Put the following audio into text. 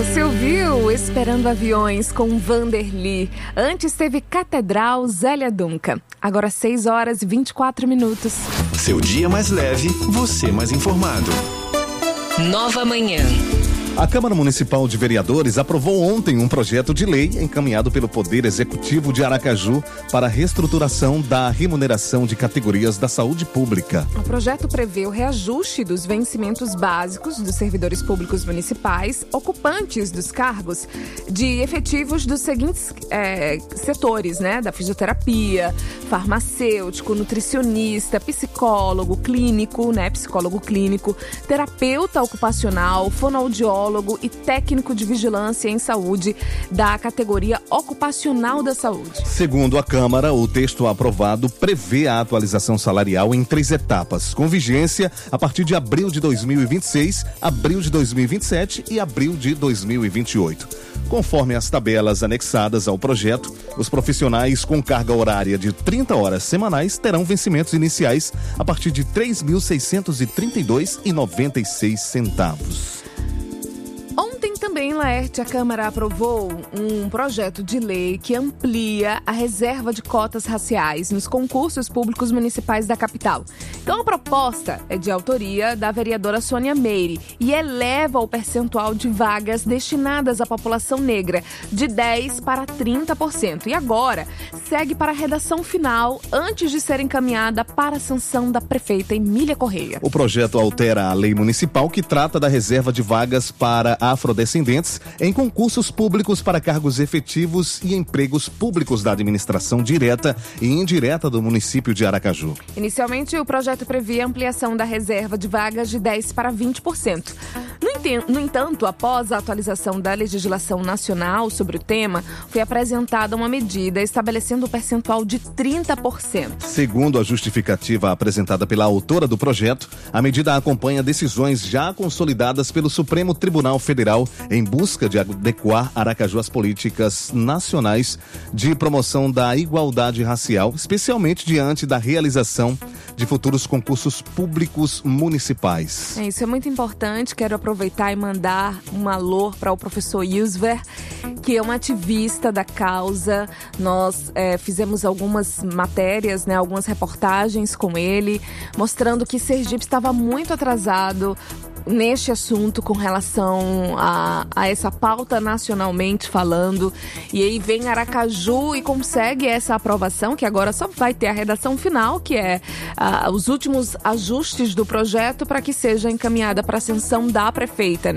Você ouviu Esperando Aviões com Vanderly. Antes teve Catedral, Zélia Duncan. Agora 6h24. Seu dia mais leve, você mais informado. Nova Manhã. A Câmara Municipal de Vereadores aprovou ontem um projeto de lei encaminhado pelo Poder Executivo de Aracaju para a reestruturação da remuneração de categorias da saúde pública. O projeto prevê o reajuste dos vencimentos básicos dos servidores públicos municipais ocupantes dos cargos de efetivos dos seguintes setores, né? Da fisioterapia, farmacêutico, nutricionista, psicólogo clínico, né? Psicólogo clínico, terapeuta ocupacional, fonoaudiólogo e técnico de vigilância em saúde da categoria ocupacional da saúde. Segundo a Câmara, o texto aprovado prevê a atualização salarial em 3 etapas, com vigência a partir de abril de 2026, abril de 2027 e abril de 2028. Conforme as tabelas anexadas ao projeto, os profissionais com carga horária de 30 horas semanais terão vencimentos iniciais a partir de R$ 3.632,96. Ontem também, Laerte, a Câmara aprovou um projeto de lei que amplia a reserva de cotas raciais nos concursos públicos municipais da capital. Então, a proposta é de autoria da vereadora Sônia Meire e eleva o percentual de vagas destinadas à população negra de 10% para 30%. E agora segue para a redação final antes de ser encaminhada para a sanção da prefeita Emília Correia. O projeto altera a lei municipal que trata da reserva de vagas para afrodescendentes em concursos públicos para cargos efetivos e empregos públicos da administração direta e indireta do município de Aracaju. Inicialmente, o projeto previa a ampliação da reserva de vagas de 10% para 20%. No entanto, após a atualização da legislação nacional sobre o tema, foi apresentada uma medida estabelecendo o percentual de 30%. Segundo a justificativa apresentada pela autora do projeto, a medida acompanha decisões já consolidadas pelo Supremo Tribunal Federal em busca de adequar Aracaju às políticas nacionais de promoção da igualdade racial, especialmente diante da realização de futuros concursos públicos municipais. Isso é muito importante. Quero aproveitar e mandar um alô para o professor Yusver, que é um ativista da causa. Nós fizemos algumas matérias, né, algumas reportagens com ele, mostrando que Sergipe estava muito atrasado neste assunto com relação a essa pauta nacionalmente falando, e aí vem Aracaju e consegue essa aprovação, que agora só vai ter a redação final, que é os últimos ajustes do projeto para que seja encaminhada para a sanção da prefeita, né?